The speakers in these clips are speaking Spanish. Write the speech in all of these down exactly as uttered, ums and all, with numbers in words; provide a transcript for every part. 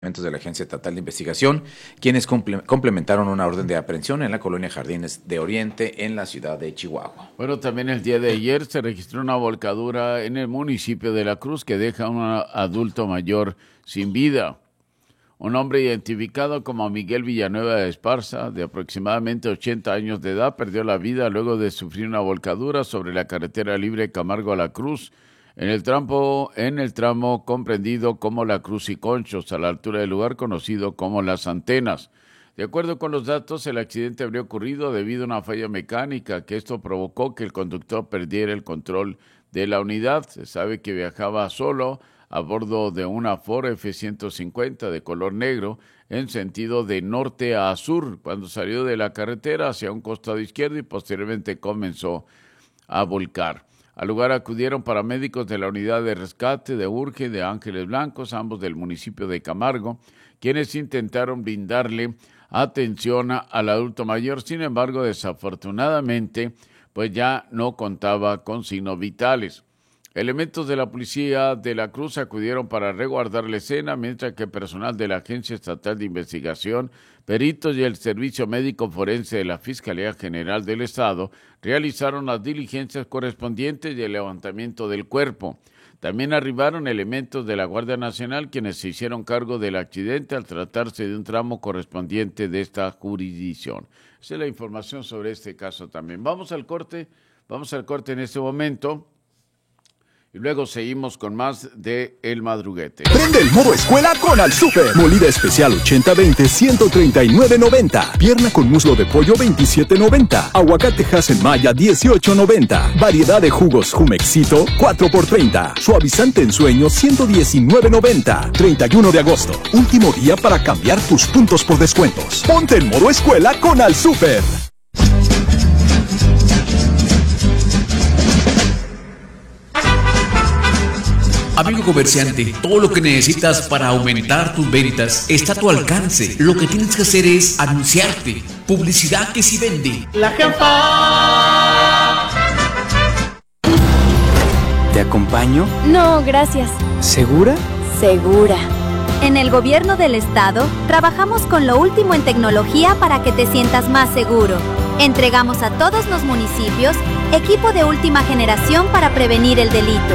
De la Agencia Estatal de Investigación, quienes comple- complementaron una orden de aprehensión en la colonia Jardines de Oriente, en la ciudad de Chihuahua. Bueno, también el día de ayer se registró una volcadura en el municipio de La Cruz que deja a un adulto mayor sin vida. Un hombre identificado como Miguel Villanueva de Esparza, de aproximadamente ochenta años de edad, perdió la vida luego de sufrir una volcadura sobre la carretera libre Camargo a La Cruz, en el tramo, en el tramo comprendido como La Cruz y Conchos, a la altura del lugar conocido como Las Antenas. De acuerdo con los datos, el accidente habría ocurrido debido a una falla mecánica, que esto provocó que el conductor perdiera el control de la unidad. Se sabe que viajaba solo a bordo de una Ford F ciento cincuenta de color negro en sentido de norte a sur, cuando salió de la carretera hacia un costado izquierdo y posteriormente comenzó a volcar. Al lugar acudieron paramédicos de la unidad de rescate de Urge de Ángeles Blancos, ambos del municipio de Camargo, quienes intentaron brindarle atención al adulto mayor. Sin embargo, desafortunadamente, pues ya no contaba con signos vitales. Elementos de la policía de La Cruz acudieron para resguardar la escena, mientras que personal de la Agencia Estatal de Investigación, peritos y el Servicio Médico Forense de la Fiscalía General del Estado realizaron las diligencias correspondientes y el levantamiento del cuerpo. También arribaron elementos de la Guardia Nacional, quienes se hicieron cargo del accidente al tratarse de un tramo correspondiente de esta jurisdicción. Esa es la información sobre este caso también. Vamos al corte, vamos al corte en este momento. Y luego seguimos con más de El Madruguete. Prende el modo escuela con Al Super. Molida especial ochenta veinte, ciento treinta y nueve noventa. Pierna con muslo de pollo veintisiete noventa. Aguacate Hass-en-Maya dieciocho noventa. Variedad de jugos Jumexito cuatro por treinta. Suavizante en sueño ciento diecinueve noventa. treinta y uno de agosto. Último día para cambiar tus puntos por descuentos. Ponte en modo escuela con Al Super. Amigo comerciante, todo lo que necesitas para aumentar tus ventas está a tu alcance. Lo que tienes que hacer es anunciarte. Publicidad que sí vende. La jefa. ¿Te acompaño? No, gracias. ¿Segura? Segura. En el gobierno del estado, trabajamos con lo último en tecnología para que te sientas más seguro. Entregamos a todos los municipios equipo de última generación para prevenir el delito.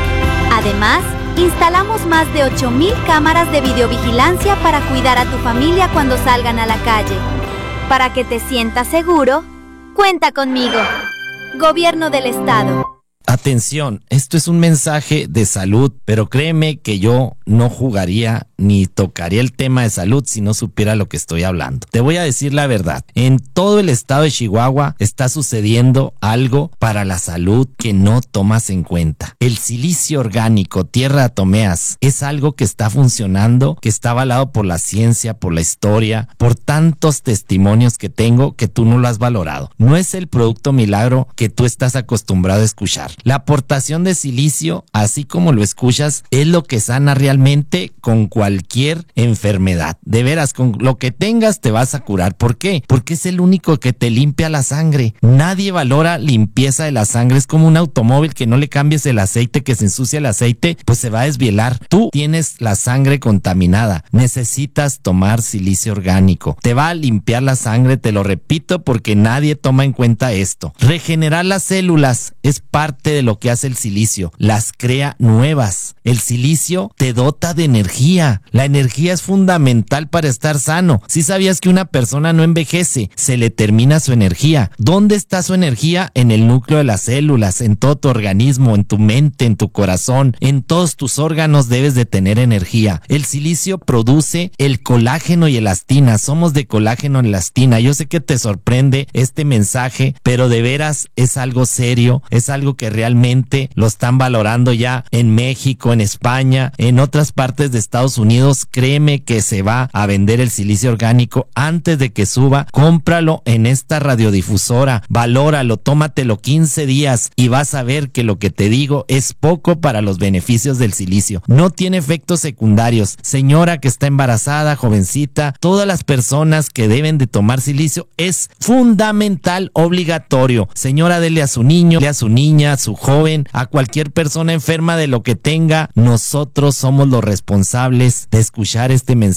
Además, instalamos más de ocho mil cámaras de videovigilancia para cuidar a tu familia cuando salgan a la calle. Para que te sientas seguro, cuenta conmigo. Gobierno del Estado. Atención, esto es un mensaje de salud, pero créeme que yo no jugaría ni tocaría el tema de salud si no supiera lo que estoy hablando. Te voy a decir la verdad, en todo el estado de Chihuahua está sucediendo algo para la salud que no tomas en cuenta. El silicio orgánico, tierra de atomeas, es algo que está funcionando, que está avalado por la ciencia, por la historia, por tantos testimonios que tengo que tú no lo has valorado. No es el producto milagro que tú estás acostumbrado a escuchar. La aportación de silicio, así como lo escuchas, es lo que sana realmente con cualquier enfermedad. De veras, con lo que tengas te vas a curar. ¿Por qué? Porque es el único que te limpia la sangre. Nadie valora limpieza de la sangre. Es como un automóvil que no le cambies el aceite, que se ensucia el aceite, pues se va a desvielar. Tú tienes la sangre contaminada. Necesitas tomar silicio orgánico. Te va a limpiar la sangre, te lo repito, porque nadie toma en cuenta esto. Regenerar las células es parte de lo que hace el silicio, las crea nuevas. El silicio te dota de energía. La energía es fundamental para estar sano. Si sabías que una persona no envejece, se le termina su energía. ¿Dónde está su energía? En el núcleo de las células, en todo tu organismo, en tu mente, en tu corazón, en todos tus órganos debes de tener energía. El silicio produce el colágeno y elastina. Somos de colágeno y elastina. Yo sé que te sorprende este mensaje, pero de veras es algo serio, es algo que realmente lo están valorando ya en México, en España, en otras partes de Estados Unidos. Créeme que se va a vender el silicio orgánico antes de que suba. Cómpralo en esta radiodifusora, valóralo, tómatelo quince días y vas a ver que lo que te digo es poco para los beneficios del silicio. No tiene efectos secundarios. Señora que está embarazada, jovencita, todas las personas que deben de tomar silicio es fundamental, obligatorio. Señora, dele a su niño, dele a su niña, a su su joven, a cualquier persona enferma de lo que tenga, nosotros somos los responsables de escuchar este mensaje.